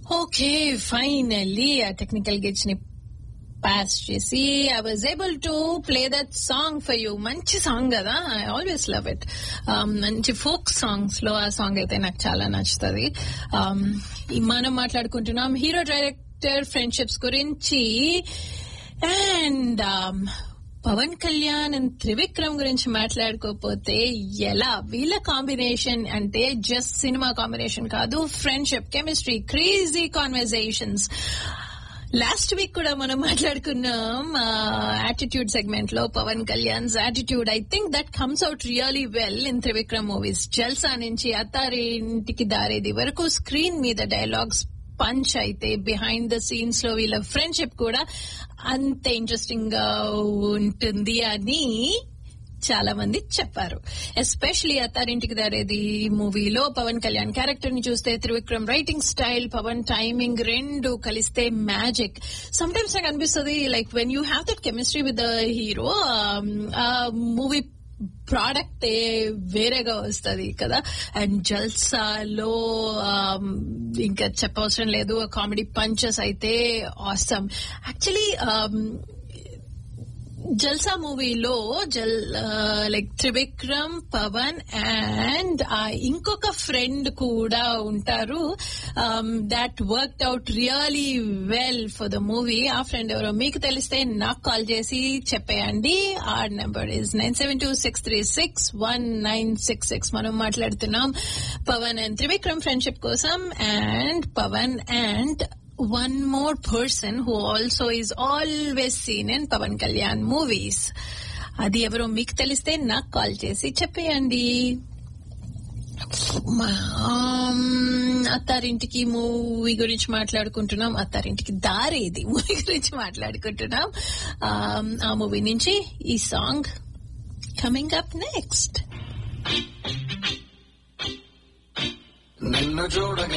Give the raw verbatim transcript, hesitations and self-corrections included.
Okay, finally ఆ technical గిచ్ ని pass చేసి I was able to play that song for you. మంచి song కదా, ఐ ఆల్వేస్ లవ్ ఇట్. మంచి ఫోక్ సాంగ్స్ లో ఆ సాంగ్ అయితే నాకు చాలా నచ్చుతుంది. Um, మనం మాట్లాడుకుంటున్నాం హీరో డైరెక్టర్ ఫ్రెండ్షిప్స్ గురించి. అండ్ పవన్ కళ్యాణ్ అండ్ త్రివిక్రమ్ గురించి మాట్లాడుకోకపోతే ఎలా? వీళ్ళ కాంబినేషన్ అంటే జస్ట్ సినిమా కాంబినేషన్ కాదు, friendship, chemistry, crazy conversations. Last week కూడా మనం మాట్లాడుకున్నాం యాటిట్యూడ్ సెగ్మెంట్ లో Pawan Kalyan's attitude. I think that comes out really well in Trivikram movies. జల్సా నుంచి అత్తారింటికి దారేది వరకు స్క్రీన్ మీద డైలాగ్స్ పంచ్ అయితే బిహైండ్ ద సీన్స్ లో వీళ్ళ ఫ్రెండ్షిప్ కూడా అంత ఇంట్రెస్టింగ్ గా ఉంటుంది అని చాలా మంది చెప్పారు. ఎస్పెషలీ అత్తారింటికి దారేది మూవీలో పవన్ కళ్యాణ్ క్యారెక్టర్ ని చూస్తే Trivikram writing style, Pawan timing రెండు కలిస్తే మ్యాజిక్. సమ్ టైమ్స్ నాకు అనిపిస్తుంది like when you have that chemistry with the hero, movie product వేరేగా వస్తుంది కదా. అండ్ జల్సాలో ఇంకా చెప్పవసరం లేదు, కామెడీ పంచెస్ అయితే ఆసమ్. యాక్చువల్లీ జల్సా మూవీలో జల్ లైక్ త్రివిక్రమ్, పవన్ అండ్ ఇంకొక ఫ్రెండ్ కూడా ఉంటారు. That worked out really well for the movie. ఆ ఫ్రెండ్ ఎవరో మీకు తెలిస్తే నాకు కాల్ చేసి చెప్పేయండి. Are number is nine seven two six three six one nine six six. మనం మాట్లాడుతున్నాం పవన్ అండ్ త్రివిక్రమ్ ఫ్రెండ్షిప్ కోసం, and Pawan and one more person who also is always seen in Pavan Kalyan movies. అది ఎవరో మీకు తెలిస్తే నాకు కాల్ చేసి చెప్పేయండి. అత్తారింటికి మూవీ గురించి మాట్లాడుకుంటున్నాం, అత్తారింటికి దారేది మూవీ గురించి మాట్లాడుకుంటున్నాం. ఆ మూవీ నుంచి ఈ సాంగ్ కమింగ్ అప్ నెక్స్ట్. నిన్ను చూడగా